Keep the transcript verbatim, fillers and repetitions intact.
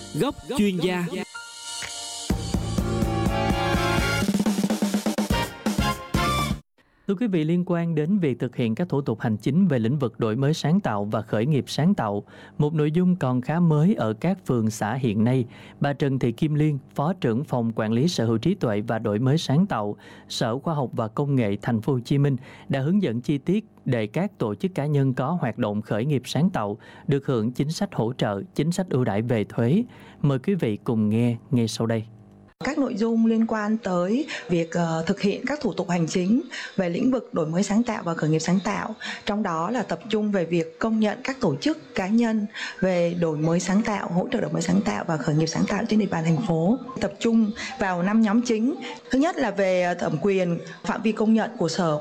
Góc chuyên gia. Thưa quý vị, liên quan đến việc thực hiện các thủ tục hành chính về lĩnh vực đổi mới sáng tạo và khởi nghiệp sáng tạo, một nội dung còn khá mới ở các phường xã hiện nay, bà Trần Thị Kim Liên, Phó trưởng phòng Quản lý Sở hữu trí tuệ và đổi mới sáng tạo, Sở Khoa học và Công nghệ Thành phố Hồ Chí Minh đã hướng dẫn chi tiết để các tổ chức cá nhân có hoạt động khởi nghiệp sáng tạo được hưởng chính sách hỗ trợ, chính sách ưu đãi về thuế. Mời quý vị cùng nghe ngay sau đây. Các nội dung liên quan tới việc uh, thực hiện các thủ tục hành chính về lĩnh vực đổi mới sáng tạo và khởi nghiệp sáng tạo, trong đó là tập trung về việc công nhận các tổ chức cá nhân về đổi mới sáng tạo, hỗ trợ đổi mới sáng tạo và khởi nghiệp sáng tạo trên địa bàn thành phố. Tập trung vào năm nhóm chính. Thứ nhất là về thẩm quyền, phạm vi công nhận của Sở